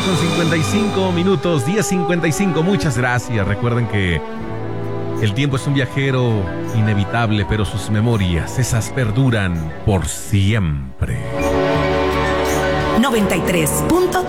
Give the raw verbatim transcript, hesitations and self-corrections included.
con cincuenta y cinco minutos, diez cincuenta y cinco. Muchas gracias. Recuerden que el tiempo es un viajero inevitable, pero sus memorias, esas perduran por siempre. noventa y tres punto